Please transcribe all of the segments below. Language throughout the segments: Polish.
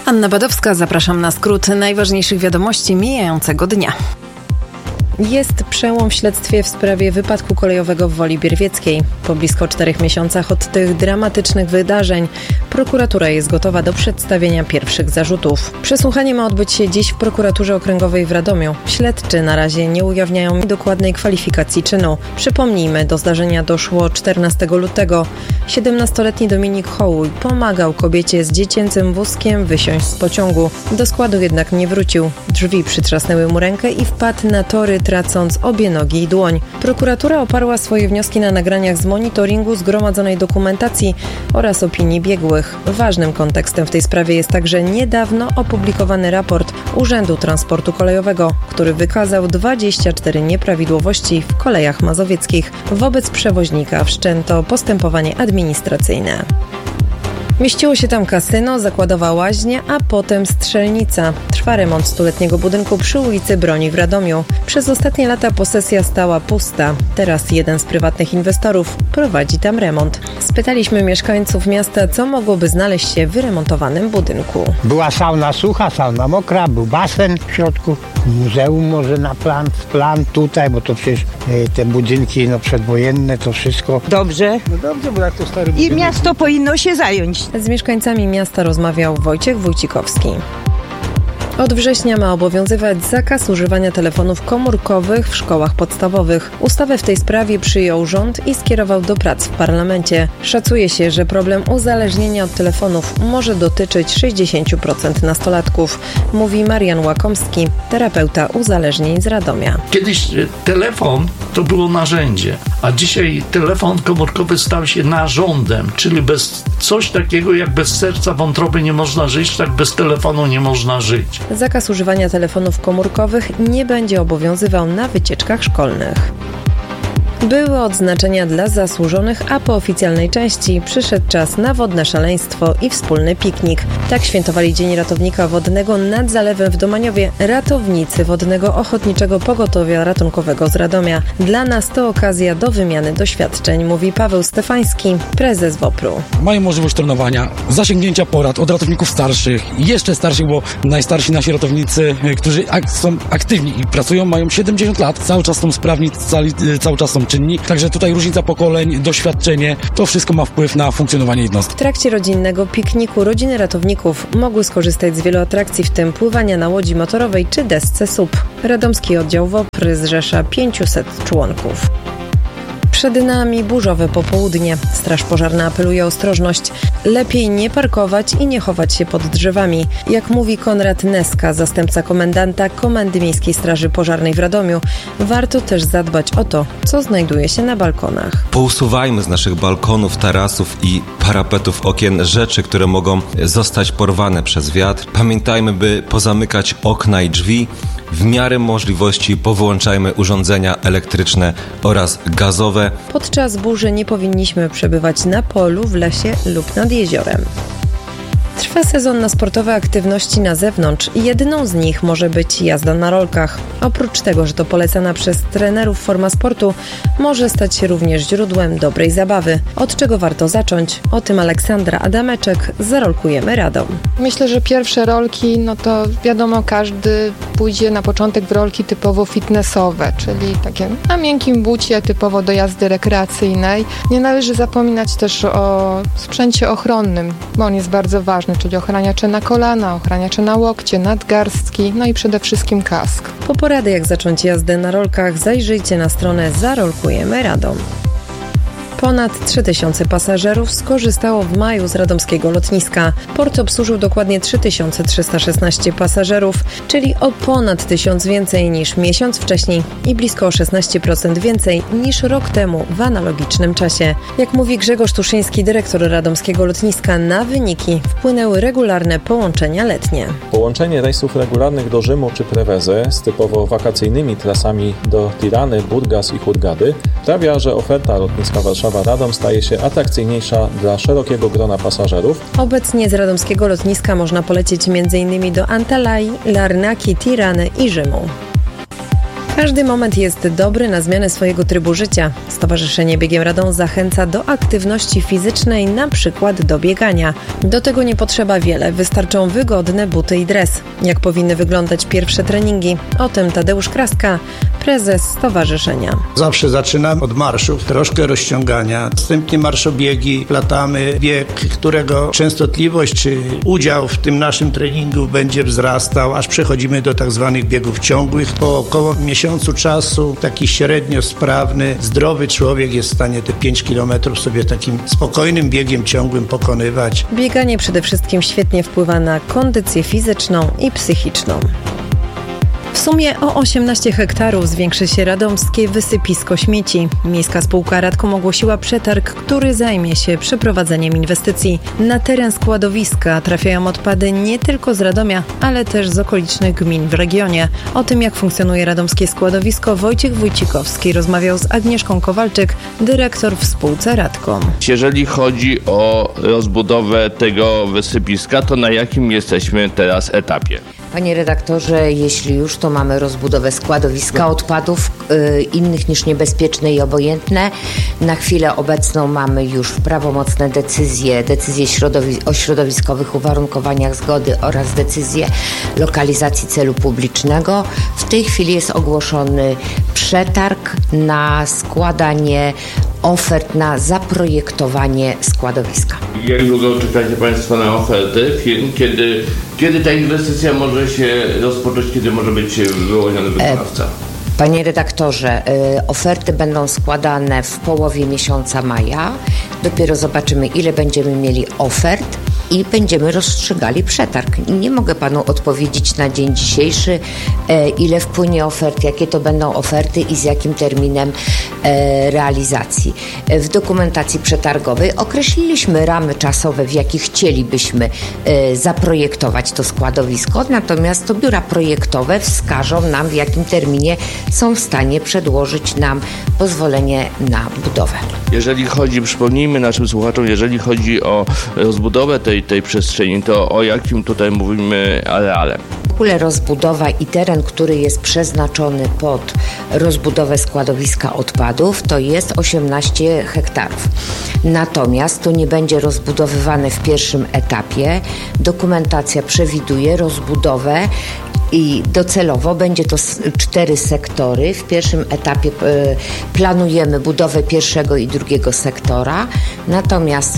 Anna Badowska, zapraszam na skrót najważniejszych wiadomości mijającego dnia. Jest przełom w śledztwie w sprawie wypadku kolejowego w Woli Bierwieckiej. Po blisko 4 miesiącach od tych dramatycznych wydarzeń prokuratura jest gotowa do przedstawienia pierwszych zarzutów. Przesłuchanie ma odbyć się dziś w prokuraturze okręgowej w Radomiu. Śledczy na razie nie ujawniają dokładnej kwalifikacji czynu. Przypomnijmy, do zdarzenia doszło 14 lutego. 17-letni Dominik Hołuj pomagał kobiecie z dziecięcym wózkiem wysiąść z pociągu. Do składu jednak nie wrócił. Drzwi przytrzasnęły mu rękę i wpadł na tory, tracąc obie nogi i dłoń. Prokuratura oparła swoje wnioski na nagraniach z monitoringu zgromadzonej dokumentacji oraz opinii biegłych. Ważnym kontekstem w tej sprawie jest także niedawno opublikowany raport Urzędu Transportu Kolejowego, który wykazał 24 nieprawidłowości w kolejach mazowieckich. Wobec przewoźnika wszczęto postępowanie administracyjne. Mieściło się tam kasyno, zakładowa łaźnia, a potem strzelnica. Trwa remont 100-letniego budynku przy ulicy Broni w Radomiu. Przez ostatnie lata posesja stała pusta. Teraz jeden z prywatnych inwestorów prowadzi tam remont. Spytaliśmy mieszkańców miasta, co mogłoby znaleźć się w wyremontowanym budynku. Była sauna sucha, sauna mokra, był basen w środku, muzeum może na plan tutaj, bo to przecież te budynki przedwojenne, to wszystko. Dobrze. No dobrze, bo jak to stary budynek. I miasto powinno się zająć. Z mieszkańcami miasta rozmawiał Wojciech Wójcikowski. Od września ma obowiązywać zakaz używania telefonów komórkowych w szkołach podstawowych. Ustawę w tej sprawie przyjął rząd i skierował do prac w parlamencie. Szacuje się, że problem uzależnienia od telefonów może dotyczyć 60% nastolatków, mówi Marian Łakomski, terapeuta uzależnień z Radomia. Kiedyś telefon to było narzędzie, a dzisiaj telefon komórkowy stał się narządem, czyli bez coś takiego jak bez serca, wątroby nie można żyć, tak bez telefonu nie można żyć. Zakaz używania telefonów komórkowych nie będzie obowiązywał na wycieczkach szkolnych. Były odznaczenia dla zasłużonych, a po oficjalnej części przyszedł czas na wodne szaleństwo i wspólny piknik. Tak świętowali Dzień Ratownika Wodnego nad Zalewem w Domaniowie ratownicy Wodnego Ochotniczego Pogotowia Ratunkowego z Radomia. Dla nas to okazja do wymiany doświadczeń, mówi Paweł Stefański, prezes WOPR-u. Mają możliwość trenowania, zasięgnięcia porad od ratowników starszych, jeszcze starszych, bo najstarsi nasi ratownicy, którzy są aktywni i pracują, mają 70 lat, cały czas są sprawni, cały czas są czynni. Także tutaj różnica pokoleń, doświadczenie, to wszystko ma wpływ na funkcjonowanie jednostki. W trakcie rodzinnego pikniku rodziny ratowników mogły skorzystać z wielu atrakcji, w tym pływania na łodzi motorowej czy desce SUP. Radomski oddział WOPR zrzesza 500 członków. Przed nami burzowe popołudnie. Straż pożarna apeluje o ostrożność. Lepiej nie parkować i nie chować się pod drzewami. Jak mówi Konrad Neska, zastępca komendanta Komendy Miejskiej Straży Pożarnej w Radomiu, warto też zadbać o to, co znajduje się na balkonach. Pousuwajmy z naszych balkonów, tarasów i parapetów okien rzeczy, które mogą zostać porwane przez wiatr. Pamiętajmy, by pozamykać okna i drzwi. W miarę możliwości powyłączajmy urządzenia elektryczne oraz gazowe. Podczas burzy nie powinniśmy przebywać na polu, w lesie lub nad jeziorem. Trwa sezon na sportowe aktywności na zewnątrz i jedną z nich może być jazda na rolkach. Oprócz tego, że to polecana przez trenerów forma sportu, może stać się również źródłem dobrej zabawy. Od czego warto zacząć? O tym Aleksandra Adameczek z Zarolkujemy Radom. Myślę, że pierwsze rolki, to wiadomo, każdy pójdzie na początek w rolki typowo fitnessowe, czyli takie na miękkim bucie, typowo do jazdy rekreacyjnej. Nie należy zapominać też o sprzęcie ochronnym, bo on jest bardzo ważny, czyli ochraniacze na kolana, ochraniacze na łokcie, nadgarstki, i przede wszystkim kask. Po porady, jak zacząć jazdę na rolkach, zajrzyjcie na stronę Zarolkujemy Radom. Ponad 3000 pasażerów skorzystało w maju z radomskiego lotniska. Port obsłużył dokładnie 3316 pasażerów, czyli o ponad 1000 więcej niż miesiąc wcześniej i blisko o 16% więcej niż rok temu w analogicznym czasie. Jak mówi Grzegorz Tuszyński, dyrektor radomskiego lotniska, na wyniki wpłynęły regularne połączenia letnie. Połączenie rejsów regularnych do Rzymu czy Prewezy z typowo wakacyjnymi trasami do Tirany, Burgas i Hurgady sprawia, że oferta lotniska Warszawa-Radom staje się atrakcyjniejsza dla szerokiego grona pasażerów. Obecnie z radomskiego lotniska można polecieć m.in. do Antalai, Larnaki, Tirany i Rzymu. Każdy moment jest dobry na zmianę swojego trybu życia. Stowarzyszenie Biegiem Radom zachęca do aktywności fizycznej, na przykład do biegania. Do tego nie potrzeba wiele, wystarczą wygodne buty i dres. Jak powinny wyglądać pierwsze treningi? O tym Tadeusz Kraska, prezes stowarzyszenia. Zawsze zaczynam od marszów, troszkę rozciągania, następnie marszobiegi, latamy bieg, którego częstotliwość czy udział w tym naszym treningu będzie wzrastał, aż przechodzimy do tak zwanych biegów ciągłych. Po około miesiącu czasu taki średnio sprawny, zdrowy człowiek jest w stanie te 5 km sobie takim spokojnym biegiem ciągłym pokonywać. Bieganie przede wszystkim świetnie wpływa na kondycję fizyczną i psychiczną. W sumie o 18 hektarów zwiększy się radomskie wysypisko śmieci. Miejska Spółka Radkom ogłosiła przetarg, który zajmie się przeprowadzeniem inwestycji. Na teren składowiska trafiają odpady nie tylko z Radomia, ale też z okolicznych gmin w regionie. O tym, jak funkcjonuje radomskie składowisko, Wojciech Wójcikowski rozmawiał z Agnieszką Kowalczyk, dyrektor w spółce Radkom. Jeżeli chodzi o rozbudowę tego wysypiska, to na jakim jesteśmy teraz etapie? Panie redaktorze, jeśli już, to mamy rozbudowę składowiska odpadów innych niż niebezpieczne i obojętne. Na chwilę obecną mamy już prawomocne decyzje o środowiskowych uwarunkowaniach zgody oraz decyzje lokalizacji celu publicznego. W tej chwili jest ogłoszony przetarg na składanie ofert na zaprojektowanie składowiska. Jak długo czekacie Państwo na oferty? Kiedy ta inwestycja może się rozpocząć, kiedy może być wyłoniony wykonawca? Panie redaktorze, oferty będą składane w połowie miesiąca maja. Dopiero zobaczymy, ile będziemy mieli ofert i będziemy rozstrzygali przetarg. Nie mogę panu odpowiedzieć na dzień dzisiejszy, ile wpłynie ofert, jakie to będą oferty i z jakim terminem realizacji. W dokumentacji przetargowej określiliśmy ramy czasowe, w jakich chcielibyśmy zaprojektować to składowisko, natomiast to biura projektowe wskażą nam, w jakim terminie są w stanie przedłożyć nam pozwolenie na budowę. Jeżeli chodzi, przypomnijmy naszym słuchaczom, jeżeli chodzi o rozbudowę tej przestrzeni, to o jakim tutaj mówimy areale? W ogóle rozbudowa i teren, który jest przeznaczony pod rozbudowę składowiska odpadów, to jest 18 hektarów. Natomiast to nie będzie rozbudowywane w pierwszym etapie. Dokumentacja przewiduje rozbudowę i docelowo będzie to 4 sektory. W pierwszym etapie planujemy budowę pierwszego i drugiego sektora, natomiast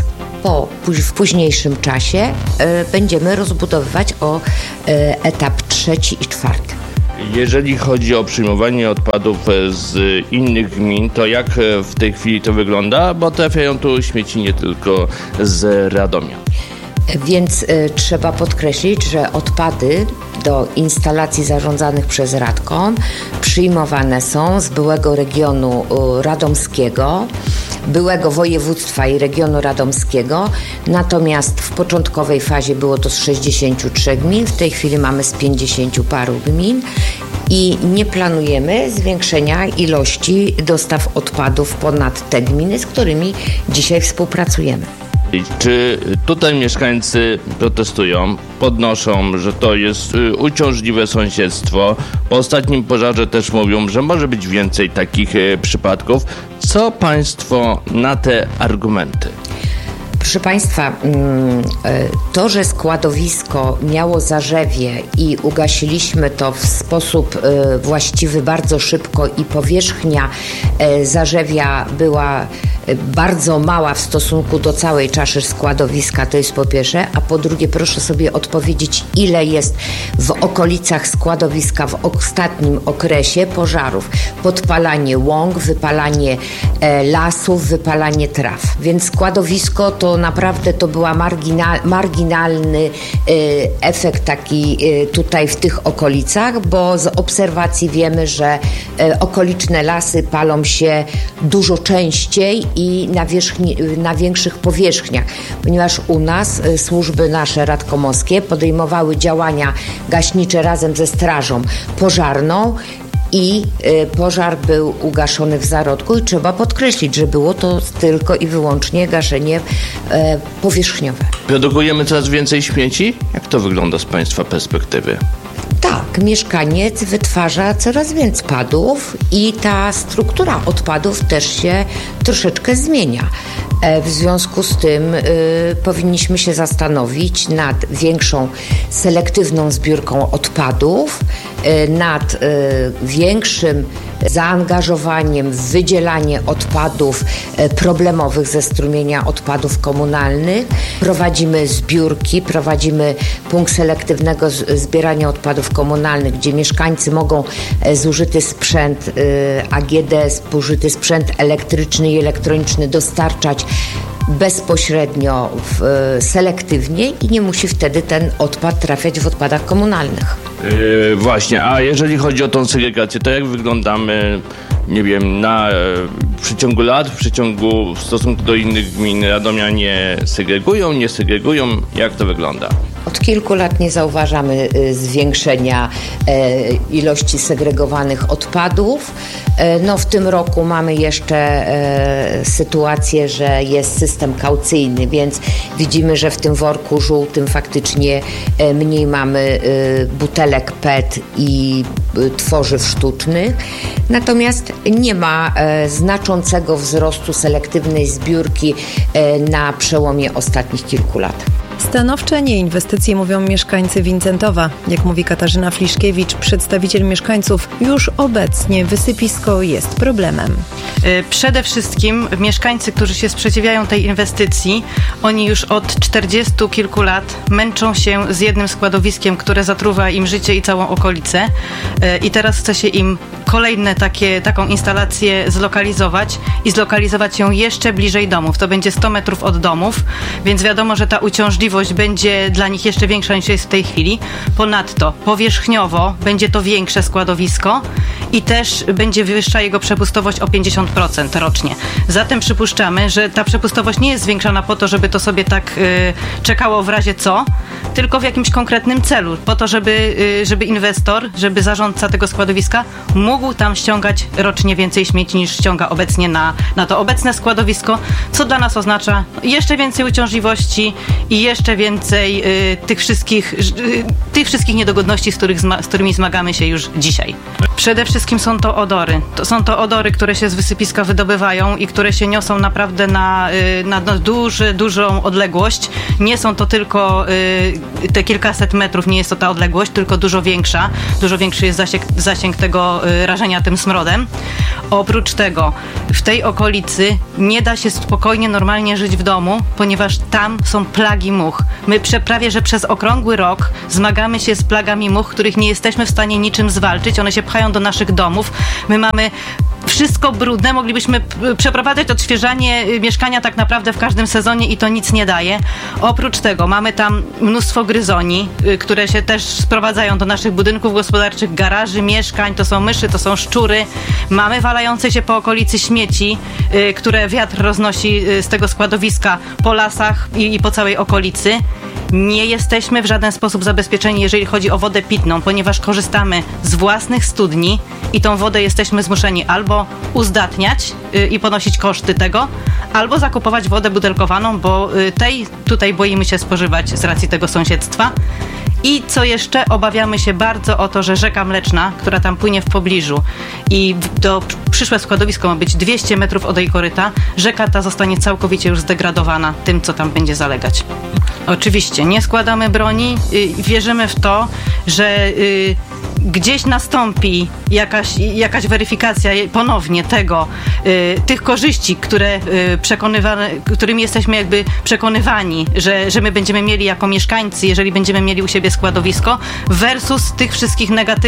w późniejszym czasie będziemy rozbudowywać o etap 3 i 4. Jeżeli chodzi o przyjmowanie odpadów z innych gmin, to jak w tej chwili to wygląda? Bo trafiają tu śmieci nie tylko z Radomia. Więc trzeba podkreślić, że odpady do instalacji zarządzanych przez Radkom przyjmowane są z byłego regionu radomskiego, byłego województwa i regionu radomskiego, natomiast w początkowej fazie było to z 63 gmin, w tej chwili mamy z 50 paru gmin i nie planujemy zwiększenia ilości dostaw odpadów ponad te gminy, z którymi dzisiaj współpracujemy. Czy tutaj mieszkańcy protestują, podnoszą, że to jest uciążliwe sąsiedztwo? Po ostatnim pożarze też mówią, że może być więcej takich przypadków. Co Państwo na te argumenty? Proszę Państwa, to, że składowisko miało zarzewie i ugasiliśmy to w sposób właściwy bardzo szybko i powierzchnia zarzewia była bardzo mała w stosunku do całej czaszy składowiska, to jest po pierwsze, a po drugie proszę sobie odpowiedzieć, ile jest w okolicach składowiska w ostatnim okresie pożarów. Podpalanie łąk, wypalanie lasów, wypalanie traw. Więc składowisko to naprawdę to była marginalny efekt taki tutaj w tych okolicach, bo z obserwacji wiemy, że okoliczne lasy palą się dużo częściej i na większych powierzchniach, ponieważ u nas służby nasze radkomowskie podejmowały działania gaśnicze razem ze strażą pożarną i pożar był ugaszony w zarodku i trzeba podkreślić, że było to tylko i wyłącznie gaszenie powierzchniowe. Produkujemy coraz więcej śmieci? Jak to wygląda z Państwa perspektywy? Tak, mieszkaniec wytwarza coraz więcej odpadów i ta struktura odpadów też się troszeczkę zmienia. W związku z tym powinniśmy się zastanowić nad większą selektywną zbiórką odpadów, nad większym zaangażowaniem w wydzielanie odpadów problemowych ze strumienia odpadów komunalnych. Prowadzimy zbiórki, prowadzimy punkt selektywnego zbierania odpadów komunalnych, gdzie mieszkańcy mogą zużyty sprzęt AGD, zużyty sprzęt elektryczny i elektroniczny dostarczać bezpośrednio, selektywnie i nie musi wtedy ten odpad trafiać w odpadach komunalnych. Właśnie, a jeżeli chodzi o tą segregację, to jak wyglądamy, nie wiem, w przeciągu lat, w stosunku do innych gmin radomianie segregują, nie segregują, jak to wygląda? Od kilku lat nie zauważamy zwiększenia ilości segregowanych odpadów. W tym roku mamy jeszcze sytuację, że jest system kaucyjny, więc widzimy, że w tym worku żółtym faktycznie mniej mamy butelek PET i tworzyw sztucznych. Natomiast nie ma znaczącego wzrostu selektywnej zbiórki na przełomie ostatnich kilku lat. Stanowcze nieinwestycje, mówią mieszkańcy Wincentowa. Jak mówi Katarzyna Fliszkiewicz, przedstawiciel mieszkańców, już obecnie wysypisko jest problemem. Przede wszystkim mieszkańcy, którzy się sprzeciwiają tej inwestycji, oni już od 40 kilku lat męczą się z jednym składowiskiem, które zatruwa im życie i całą okolicę. I teraz chce się im kolejne taką instalację zlokalizować i zlokalizować ją jeszcze bliżej domów. To będzie 100 metrów od domów, więc wiadomo, że ta uciążliwość będzie dla nich jeszcze większa niż jest w tej chwili. Ponadto powierzchniowo będzie to większe składowisko i też będzie wyższa jego przepustowość o 50% rocznie. Zatem przypuszczamy, że ta przepustowość nie jest zwiększana po to, żeby to sobie tak czekało w razie co, tylko w jakimś konkretnym celu. Po to, żeby inwestor, żeby zarządca tego składowiska mógł tam ściągać rocznie więcej śmieci niż ściąga obecnie na to obecne składowisko, co dla nas oznacza jeszcze więcej uciążliwości i jeszcze więcej tych wszystkich niedogodności, z którymi zmagamy się już dzisiaj. Przede wszystkim są to odory. Są to odory, które się z wysypiska wydobywają i które się niosą naprawdę na dużą odległość. Nie są to tylko te kilkaset metrów, nie jest to ta odległość, tylko dużo większa. Dużo większy jest zasięg tego rażenia tym smrodem. Oprócz tego w tej okolicy nie da się spokojnie, normalnie żyć w domu, ponieważ tam są plagi much. My prawie że przez okrągły rok zmagamy się z plagami much, których nie jesteśmy w stanie niczym zwalczyć. One się pchają do naszych domów. My mamy wszystko brudne, moglibyśmy przeprowadzać odświeżanie mieszkania tak naprawdę w każdym sezonie i to nic nie daje. Oprócz tego mamy tam mnóstwo gryzoni, które się też sprowadzają do naszych budynków gospodarczych, garaży, mieszkań, to są myszy, to są szczury. Mamy walające się po okolicy śmieci, które wiatr roznosi z tego składowiska po lasach i po całej okolicy. Nie jesteśmy w żaden sposób zabezpieczeni, jeżeli chodzi o wodę pitną, ponieważ korzystamy z własnych studni i tą wodę jesteśmy zmuszeni albo uzdatniać i ponosić koszty tego, albo zakupować wodę butelkowaną, bo tej tutaj boimy się spożywać z racji tego sąsiedztwa. I co jeszcze? Obawiamy się bardzo o to, że rzeka Mleczna, która tam płynie w pobliżu i przyszłe składowisko ma być 200 metrów od jej koryta, rzeka ta zostanie całkowicie już zdegradowana tym, co tam będzie zalegać. Oczywiście nie składamy broni, wierzymy w to, że gdzieś nastąpi jakaś weryfikacja ponownie tych korzyści, którymi jesteśmy jakby przekonywani, że my będziemy mieli jako mieszkańcy, jeżeli będziemy mieli u siebie składowisko, versus tych wszystkich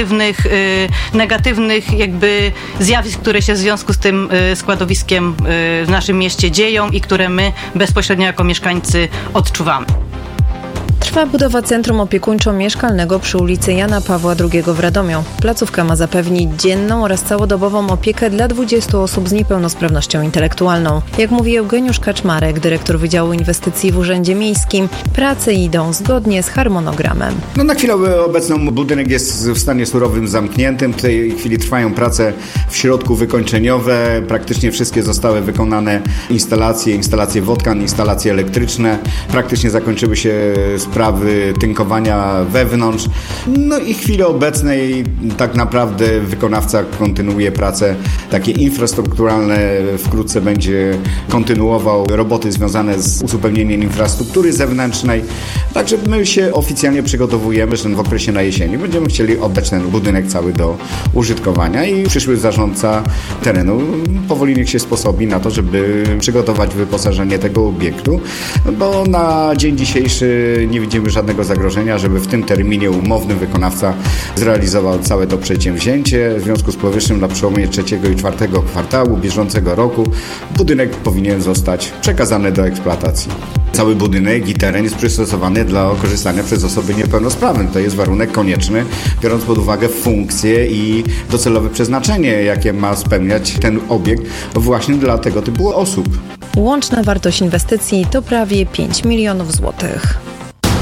negatywnych jakby zjawisk, które się w związku z tym składowiskiem w naszym mieście dzieją i które my bezpośrednio jako mieszkańcy odczuwamy. Trwa budowa centrum opiekuńczo-mieszkalnego przy ulicy Jana Pawła II w Radomiu. Placówka ma zapewnić dzienną oraz całodobową opiekę dla 20 osób z niepełnosprawnością intelektualną. Jak mówi Eugeniusz Kaczmarek, dyrektor Wydziału Inwestycji w Urzędzie Miejskim, prace idą zgodnie z harmonogramem. Na chwilę obecną budynek jest w stanie surowym zamkniętym. W tej chwili trwają prace w środku wykończeniowe. Praktycznie wszystkie zostały wykonane instalacje wodkan, instalacje elektryczne. Praktycznie zakończyły się sprawy sprawy tynkowania wewnątrz. No i w chwili obecnej tak naprawdę wykonawca kontynuuje prace takie infrastrukturalne, wkrótce będzie kontynuował roboty związane z uzupełnieniem infrastruktury zewnętrznej. Także my się oficjalnie przygotowujemy, że w okresie na jesieni będziemy chcieli oddać ten budynek cały do użytkowania i przyszły zarządca terenu powoli niech się sposobi na to, żeby przygotować wyposażenie tego obiektu, bo na dzień dzisiejszy nie widzimy żadnego zagrożenia, żeby w tym terminie umownym wykonawca zrealizował całe to przedsięwzięcie. W związku z powyższym na przełomie 3. i 4. kwartału bieżącego roku budynek powinien zostać przekazany do eksploatacji. Cały budynek i teren jest przystosowany dla korzystania przez osoby niepełnosprawne. To jest warunek konieczny, biorąc pod uwagę funkcje i docelowe przeznaczenie, jakie ma spełniać ten obiekt właśnie dla tego typu osób. Łączna wartość inwestycji to prawie 5 milionów złotych.